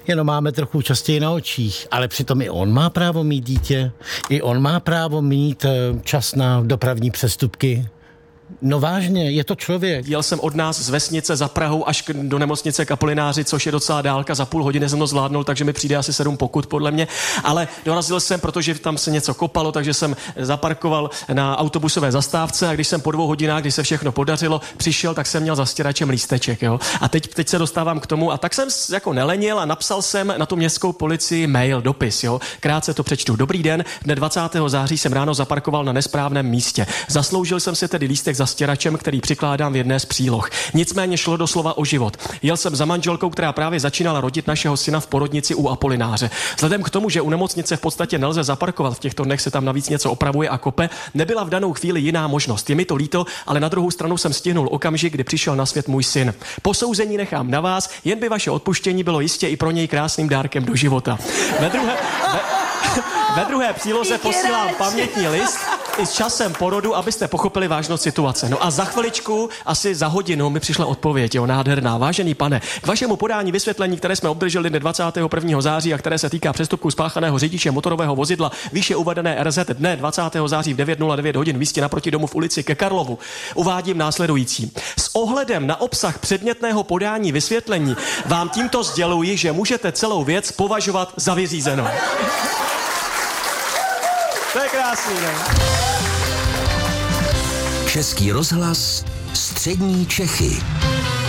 jenom máme trochu častěji na očích. Ale přitom i on má právo mít dítě, i on má právo mít čas na dopravní přestupky. No vážně, je to člověk. Jel jsem od nás z vesnice za Prahou až do nemocnice k Apolináři, což je docela dálka, za půl hodiny jsem to zvládnul, takže mi přijde asi 7 pokut podle mě, ale dorazil jsem, protože tam se něco kopalo, takže jsem zaparkoval na autobusové zastávce a když jsem po 2 hodinách, když se všechno podařilo, přišel, tak jsem měl za stěračem lísteček, jo. A teď se dostávám k tomu a tak jsem jako nelenil a napsal jsem na tu městskou policii mail, dopis, jo. Krátce to přečtu. Dobrý den, dne 20. září jsem ráno zaparkoval na nesprávném místě. Zasloužil jsem si tedy lístek za stěračem, který přikládám v jedné z příloh. Nicméně šlo doslova o život. Jel jsem za manželkou, která právě začínala rodit našeho syna v porodnici u Apolináře. Vzhledem k tomu, že u nemocnice v podstatě nelze zaparkovat, v těchto dnech se tam navíc něco opravuje a kope, nebyla v danou chvíli jiná možnost. Je mi to líto, ale na druhou stranu jsem stihnul okamžik, kdy přišel na svět můj syn. Posouzení nechám na vás, jen by vaše odpuštění bylo jistě i pro něj krásným dárkem do života. Ve druhé příloze posílám pamětní list i s časem porodu, abyste pochopili vážnost situace. No a za chviličku, asi za hodinu, mi přišla odpověď, jo, nádherná. Vážený pane, k vašemu podání vysvětlení, které jsme obdrželi dne 21. září a které se týká přestupku spáchaného řidičem motorového vozidla výše uvedené RZ dne 20. září v 9:09 hodin v místě naproti domu v ulici Ke Karlovu, uvádím následující. S ohledem na obsah předmětného podání vysvětlení vám tímto sděluji, že můžete celou věc považovat za vyřízenou. To je krásný, ne? Český rozhlas, střední Čechy.